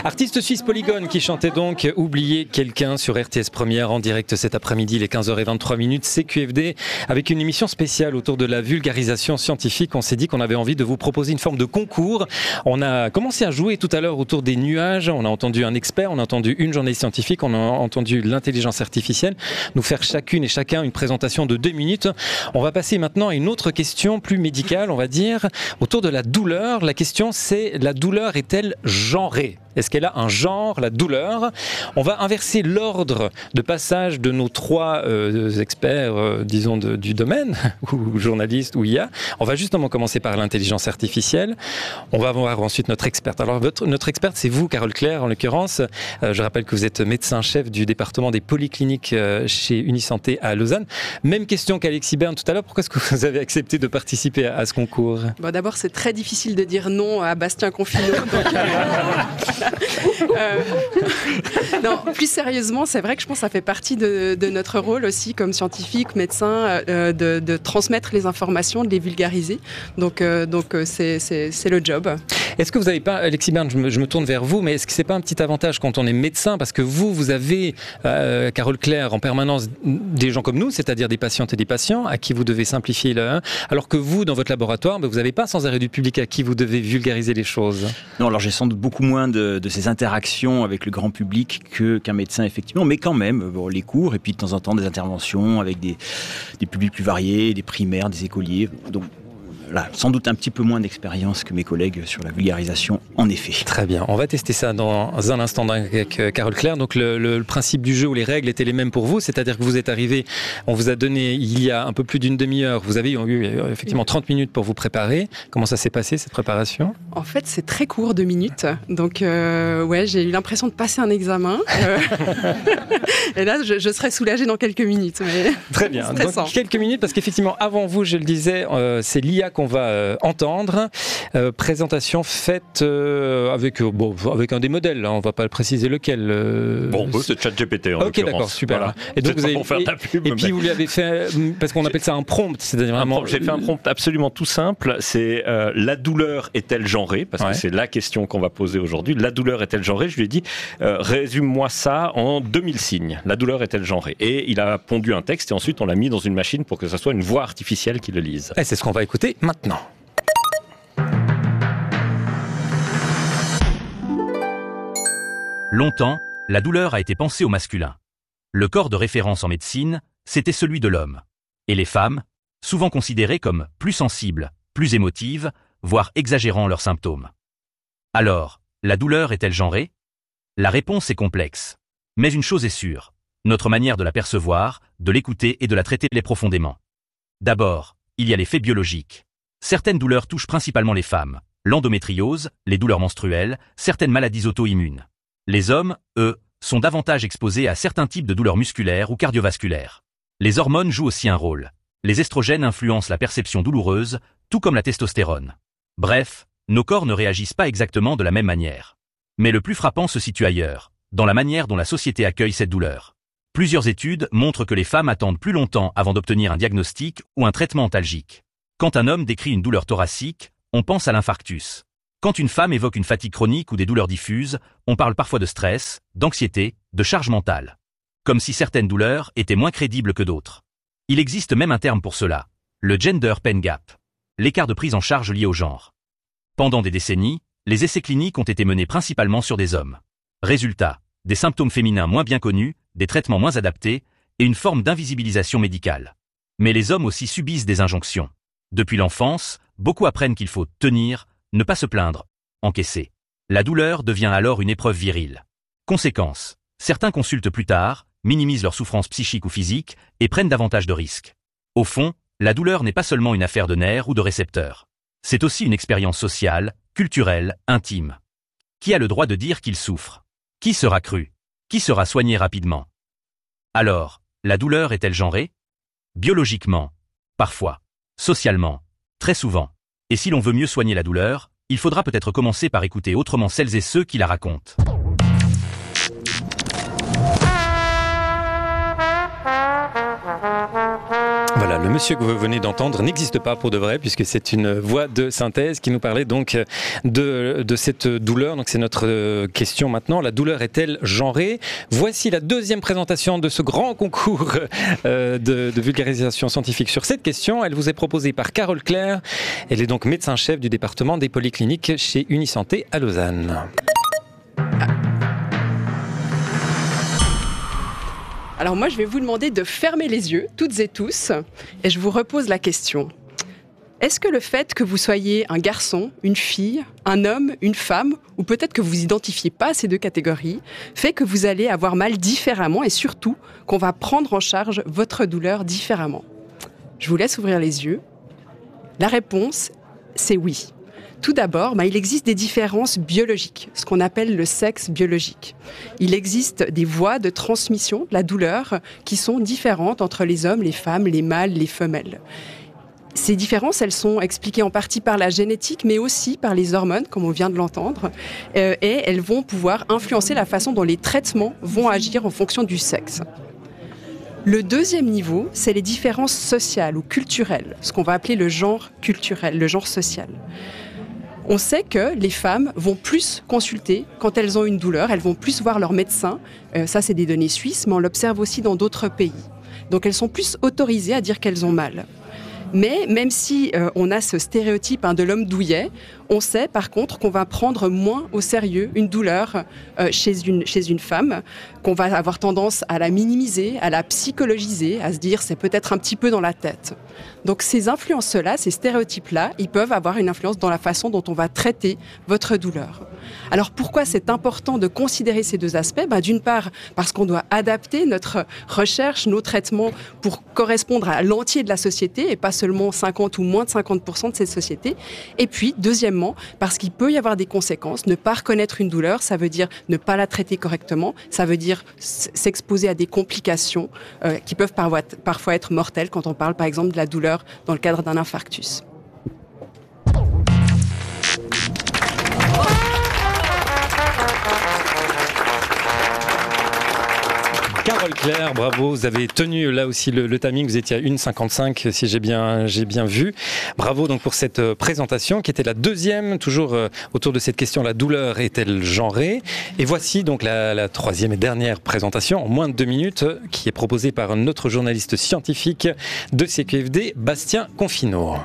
Artiste suisse Polygone qui chantait donc Oublier quelqu'un sur RTS Première en direct cet après-midi, les 15h23, CQFD, avec une émission spéciale autour de la vulgarisation scientifique. On s'est dit qu'on avait envie de vous proposer une forme de concours. On a commencé à jouer tout à l'heure autour des nuages. On a entendu un expert, on a entendu une journaliste scientifique, on a entendu l'intelligence artificielle nous faire chacune et chacun une présentation de 2 minutes. On va passer maintenant à une autre question plus médicale, on va dire, autour de la douleur. La question c'est, la douleur est-elle genrée ? Est-ce qu'elle a un genre, la douleur ? On va inverser l'ordre de passage de nos 3 experts, disons, du domaine, ou journalistes, ou IA. On va justement commencer par l'intelligence artificielle. On va voir ensuite notre experte. Alors, notre experte, c'est vous, Carole Claire, en l'occurrence. Je rappelle que vous êtes médecin-chef du département des polycliniques chez Unisanté à Lausanne. Même question qu'Alexis Berne tout à l'heure. Pourquoi est-ce que vous avez accepté de participer à ce concours ? Bon, d'abord, c'est très difficile de dire non à Bastien Confinot. Non, plus sérieusement, c'est vrai que je pense que ça fait partie de notre rôle aussi comme scientifique, médecin, de transmettre les informations, de les vulgariser. Donc c'est le job. Est-ce que vous n'avez pas, Alexis Berne, je me tourne vers vous, mais est-ce que c'est pas un petit avantage quand on est médecin, parce que vous avez, Carole Claire, en permanence des gens comme nous, c'est-à-dire des patientes et des patients à qui vous devez simplifier alors que vous, dans votre laboratoire, vous n'avez pas sans arrêt du public à qui vous devez vulgariser les choses. Non, alors j'ai sans doute beaucoup moins de ces interactions avec le grand public qu'un médecin, effectivement, mais quand même, les cours, et puis de temps en temps des interventions avec des publics plus variés, des primaires, des écoliers, donc là, sans doute un petit peu moins d'expérience que mes collègues sur la vulgarisation, en effet. Très bien, on va tester ça dans un instant avec Carole Claire. Donc le principe du jeu ou les règles étaient les mêmes pour vous, c'est-à-dire que vous êtes arrivé, on vous a donné il y a un peu plus d'une demi-heure, vous avez eu effectivement 30 minutes pour vous préparer. Comment ça s'est passé cette préparation ? En fait, c'est très court, 2 minutes. Donc j'ai eu l'impression de passer un examen. Et là, je serai soulagée dans quelques minutes. Mais très bien, donc quelques minutes, parce qu'effectivement, avant vous, je le disais, c'est l'IA qu'on va entendre. Présentation faite avec un des modèles, là. On ne va pas le préciser lequel. C'est ChatGPT en l'occurrence. Ok, d'accord, super. Voilà. Et donc vous avez pour faire ta pub, puis vous lui avez fait, parce qu'on appelle ça un prompt, c'est-à-dire vraiment. J'ai fait un prompt absolument tout simple. C'est la douleur est-elle genrée ? Parce que c'est la question qu'on va poser aujourd'hui. La douleur est-elle genrée ? Je lui ai dit résume-moi ça en 2000 signes. La douleur est-elle genrée ? Et il a pondu un texte et ensuite on l'a mis dans une machine pour que ça soit une voix artificielle qui le lise. Et c'est ce qu'on va écouter maintenant. Longtemps, la douleur a été pensée au masculin. Le corps de référence en médecine, c'était celui de l'homme. Et les femmes, souvent considérées comme plus sensibles, plus émotives, voire exagérant leurs symptômes. Alors, la douleur est-elle genrée ? La réponse est complexe. Mais une chose est sûre, notre manière de la percevoir, de l'écouter et de la traiter l'est profondément. D'abord, il y a les faits biologiques. Certaines douleurs touchent principalement les femmes, l'endométriose, les douleurs menstruelles, certaines maladies auto-immunes. Les hommes, eux, sont davantage exposés à certains types de douleurs musculaires ou cardiovasculaires. Les hormones jouent aussi un rôle. Les estrogènes influencent la perception douloureuse, tout comme la testostérone. Bref, nos corps ne réagissent pas exactement de la même manière. Mais le plus frappant se situe ailleurs, dans la manière dont la société accueille cette douleur. Plusieurs études montrent que les femmes attendent plus longtemps avant d'obtenir un diagnostic ou un traitement antalgique. Quand un homme décrit une douleur thoracique, on pense à l'infarctus. Quand une femme évoque une fatigue chronique ou des douleurs diffuses, on parle parfois de stress, d'anxiété, de charge mentale. Comme si certaines douleurs étaient moins crédibles que d'autres. Il existe même un terme pour cela, le gender pain gap, l'écart de prise en charge lié au genre. Pendant des décennies, les essais cliniques ont été menés principalement sur des hommes. Résultat, des symptômes féminins moins bien connus, des traitements moins adaptés, et une forme d'invisibilisation médicale. Mais les hommes aussi subissent des injonctions. Depuis l'enfance, beaucoup apprennent qu'il faut tenir, ne pas se plaindre, encaisser. La douleur devient alors une épreuve virile. Conséquence, certains consultent plus tard, minimisent leur souffrance psychique ou physique et prennent davantage de risques. Au fond, la douleur n'est pas seulement une affaire de nerfs ou de récepteurs. C'est aussi une expérience sociale, culturelle, intime. Qui a le droit de dire qu'il souffre ? Qui sera cru ? Qui sera soigné rapidement ? Alors, la douleur est-elle genrée ? Biologiquement, parfois. Socialement, très souvent. Et si l'on veut mieux soigner la douleur, il faudra peut-être commencer par écouter autrement celles et ceux qui la racontent. Voilà, le monsieur que vous venez d'entendre n'existe pas pour de vrai, puisque c'est une voix de synthèse qui nous parlait donc de cette douleur. Donc c'est notre question maintenant. La douleur est-elle genrée ? Voici la deuxième présentation de ce grand concours de vulgarisation scientifique sur cette question. Elle vous est proposée par Carole Claire. Elle est donc médecin-chef du département des polycliniques chez Unisanté à Lausanne. Alors moi, je vais vous demander de fermer les yeux, toutes et tous, et je vous repose la question. Est-ce que le fait que vous soyez un garçon, une fille, un homme, une femme, ou peut-être que vous vous identifiez pas à ces deux catégories, fait que vous allez avoir mal différemment et surtout qu'on va prendre en charge votre douleur différemment ? Je vous laisse ouvrir les yeux. La réponse, c'est oui. Tout d'abord, il existe des différences biologiques, ce qu'on appelle le sexe biologique. Il existe des voies de transmission de la douleur qui sont différentes entre les hommes, les femmes, les mâles, les femelles. Ces différences, elles sont expliquées en partie par la génétique, mais aussi par les hormones, comme on vient de l'entendre, et elles vont pouvoir influencer la façon dont les traitements vont agir en fonction du sexe. Le deuxième niveau, c'est les différences sociales ou culturelles, ce qu'on va appeler le genre culturel, le genre social. On sait que les femmes vont plus consulter quand elles ont une douleur, elles vont plus voir leur médecin. Ça, c'est des données suisses, mais on l'observe aussi dans d'autres pays. Donc, elles sont plus autorisées à dire qu'elles ont mal. Mais même si on a ce stéréotype de l'homme douillet, on sait par contre qu'on va prendre moins au sérieux une douleur chez une femme, qu'on va avoir tendance à la minimiser, à la psychologiser, à se dire c'est peut-être un petit peu dans la tête. Donc ces influences-là, ces stéréotypes-là, ils peuvent avoir une influence dans la façon dont on va traiter votre douleur. Alors pourquoi c'est important de considérer ces deux aspects ? D'une part, parce qu'on doit adapter notre recherche, nos traitements pour correspondre à l'entier de la société et pas seulement 50 ou moins de 50% de cette société. Et puis, deuxièmement, parce qu'il peut y avoir des conséquences. Ne pas reconnaître une douleur, ça veut dire ne pas la traiter correctement. Ça veut dire s'exposer à des complications qui peuvent parfois être mortelles quand on parle par exemple de la douleur dans le cadre d'un infarctus. Carole Claire, bravo, vous avez tenu là aussi le timing, vous étiez à 1h55 si j'ai bien vu. Bravo donc pour cette présentation qui était la deuxième, toujours autour de cette question, la douleur est-elle genrée ? Et voici donc la troisième et dernière présentation en moins de 2 minutes qui est proposée par notre journaliste scientifique de CQFD, Bastien Confineau.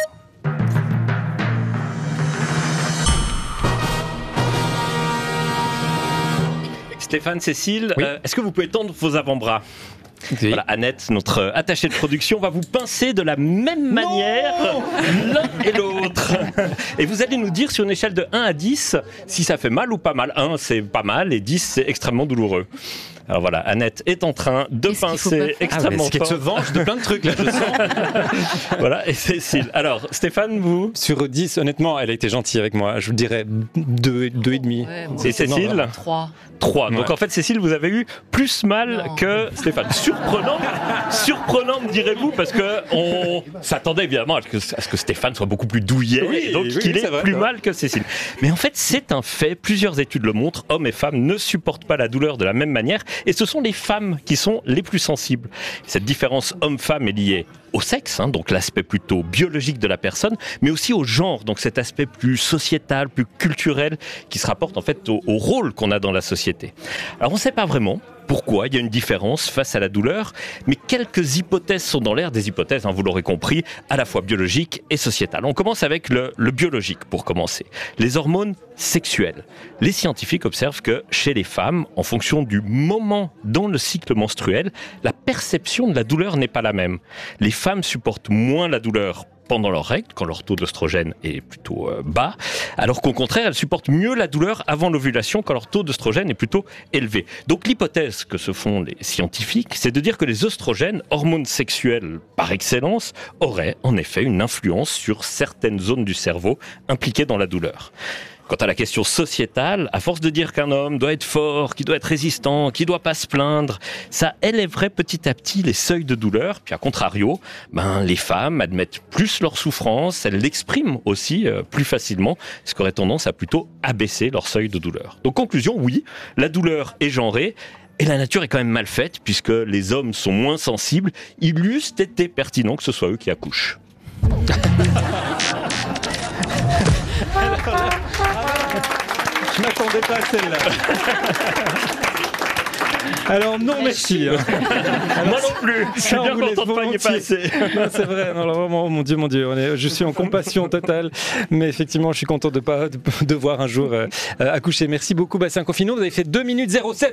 Stéphane, Cécile, oui. Est-ce que vous pouvez tendre vos avant-bras ? Oui. Voilà, Annette, notre attachée de production, va vous pincer de la même manière l'un et l'autre. Et vous allez nous dire sur une échelle de 1 à 10 si ça fait mal ou pas mal. 1, c'est pas mal et 10, c'est extrêmement douloureux. Alors voilà, Annette est en train de pincer extrêmement fort. Qu'elle se venge de plein de trucs, là, je sens. Voilà, et Cécile. Alors, Stéphane, vous ? Sur 10, honnêtement, elle a été gentille avec moi. Je vous dirais 2,5. Ouais, et Cécile ? 3. 3. Donc en fait, Cécile, vous avez eu plus mal que Stéphane. Surprenant, me direz-vous, parce que on s'attendait évidemment à ce que Stéphane soit beaucoup plus douillet, et donc qu'il ait plus mal que Cécile. Mais en fait, c'est un fait. Plusieurs études le montrent. Hommes et femmes ne supportent pas la douleur de la même manière, et ce sont les femmes qui sont les plus sensibles. Cette différence homme-femme est liée au sexe, donc l'aspect plutôt biologique de la personne, mais aussi au genre, donc cet aspect plus sociétal, plus culturel, qui se rapporte en fait au rôle qu'on a dans la société. Alors on ne sait pas vraiment pourquoi il y a une différence face à la douleur, mais quelques hypothèses sont dans l'air, des hypothèses, vous l'aurez compris, à la fois biologiques et sociétales. On commence avec le biologique pour commencer. Les hormones sexuelles. Les scientifiques observent que chez les femmes, en fonction du moment dans le cycle menstruel, la perception de la douleur n'est pas la même. Les femmes supportent moins la douleur pendant leurs règles, quand leur taux d'œstrogène est plutôt bas, alors qu'au contraire, elles supportent mieux la douleur avant l'ovulation, quand leur taux d'œstrogène est plutôt élevé. Donc l'hypothèse que se font les scientifiques, c'est de dire que les œstrogènes, hormones sexuelles par excellence, auraient en effet une influence sur certaines zones du cerveau impliquées dans la douleur. Quant à la question sociétale, à force de dire qu'un homme doit être fort, qu'il doit être résistant, qu'il ne doit pas se plaindre, ça élèverait petit à petit les seuils de douleur. Puis à contrario, les femmes admettent plus leur souffrance, elles l'expriment aussi plus facilement, ce qui aurait tendance à plutôt abaisser leur seuil de douleur. Donc conclusion, oui, la douleur est genrée. Et la nature est quand même mal faite, puisque les hommes sont moins sensibles. Il eût été pertinent que ce soit eux qui accouchent. Je m'attendais pas à celle-là. Alors non merci. Moi non plus. Je suis bien content de pas y passer. Non, c'est vrai. Non, alors, vraiment, mon Dieu, je suis en compassion totale. Mais effectivement, je suis content de pas devoir un jour accoucher. Merci beaucoup, Bastien Confino. Vous avez fait 2 minutes 07.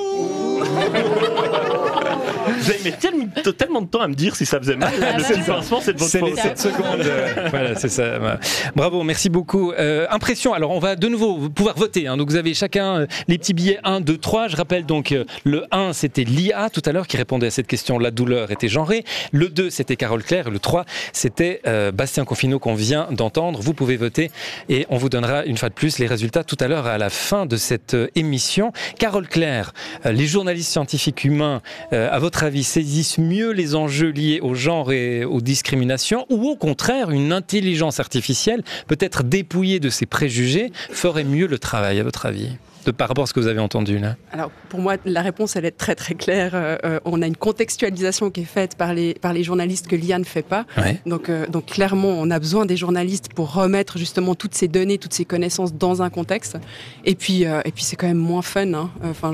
Vous avez mis tellement de temps à me dire si ça faisait mal. Le petit pincement, c'est de votre faute. C'est les 7 secondes. Voilà, c'est ça. Bravo, merci beaucoup. Impression. Alors, on va de nouveau pouvoir voter. Hein. Donc, vous avez chacun les petits billets 1, 2, 3. Je rappelle donc le 1, c'était Lia tout à l'heure qui répondait à cette question. La douleur était genrée. Le 2, c'était Carole Claire. Et le 3, c'était Bastien Confino qu'on vient d'entendre. Vous pouvez voter et on vous donnera une fois de plus les résultats tout à l'heure à la fin de cette émission. Carole Claire, les journalistes scientifiques humains, à votre avis, saisissent mieux les enjeux liés au genre et aux discriminations ou au contraire, une intelligence artificielle, peut-être dépouillée de ses préjugés, ferait mieux le travail, à votre avis ? Par rapport à ce que vous avez entendu là. Alors pour moi, la réponse elle est très très claire. On a une contextualisation qui est faite par les journalistes que l'IA ne fait pas. Ouais. Donc clairement, on a besoin des journalistes pour remettre justement toutes ces données, toutes ces connaissances dans un contexte. Et puis c'est quand même moins fun. Hein. Enfin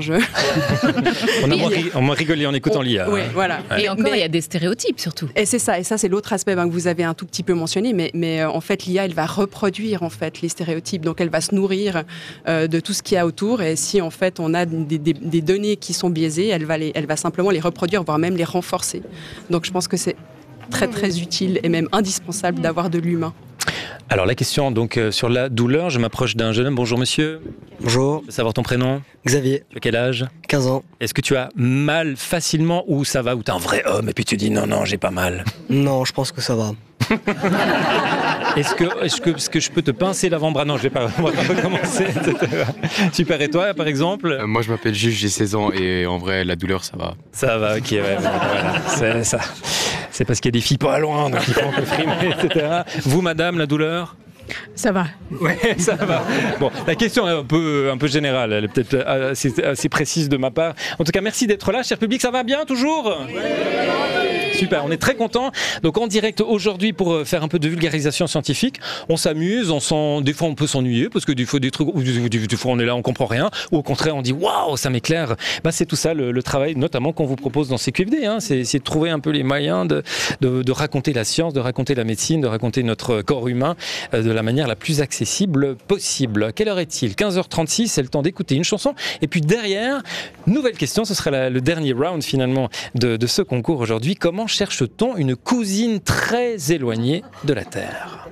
on m'a rigolé en écoutant l'IA. Oui, voilà. Et encore, il y a des stéréotypes surtout. Et c'est ça c'est l'autre aspect que vous avez un tout petit peu mentionné. Mais en fait, l'IA elle va reproduire en fait les stéréotypes. Donc elle va se nourrir de tout ce qu'il y a autour. Et si en fait on a des données qui sont biaisées, elle va simplement les reproduire, voire même les renforcer. Donc je pense que c'est très très utile et même indispensable d'avoir de l'humain. Alors la question donc sur la douleur, je m'approche d'un jeune homme. Bonjour monsieur. Bonjour. Je peux savoir ton prénom ? Xavier. Tu as quel âge ? 15 ans. Est-ce que tu as mal facilement ou ça va, ou t'es un vrai homme et puis tu dis non, j'ai pas mal ? Non, je pense que ça va. Est-ce que je peux te pincer l'avant-bras ? Non, on va pas recommencer. Super, et toi par exemple ? Moi je m'appelle Jules, j'ai 16 ans et en vrai la douleur ça va. Ça va, ok, ouais, voilà, c'est ça. C'est parce qu'il y a des filles pas loin, donc il faut un peu frimer, etc. Vous madame, la douleur ? Ça va. Ouais, ça va. Bon, la question est un peu générale, elle est peut-être assez précise de ma part. En tout cas, merci d'être là, cher public. Ça va bien toujours ? Super, on est très contents. Donc en direct aujourd'hui pour faire un peu de vulgarisation scientifique, on s'amuse, des fois on peut s'ennuyer parce que des fois des trucs, des fois on est là, on comprend rien, ou au contraire on dit waouh, ça m'éclaire. C'est tout ça le travail notamment qu'on vous propose dans CQFD. Hein. C'est de trouver un peu les moyens de raconter la science, de raconter la médecine, de raconter notre corps humain de la manière la plus accessible possible. Quelle heure est-il ? 15h36, c'est le temps d'écouter une chanson. Et puis derrière, nouvelle question, ce sera le dernier round finalement de ce concours aujourd'hui. Comment cherche-t-on une cousine très éloignée de la Terre ?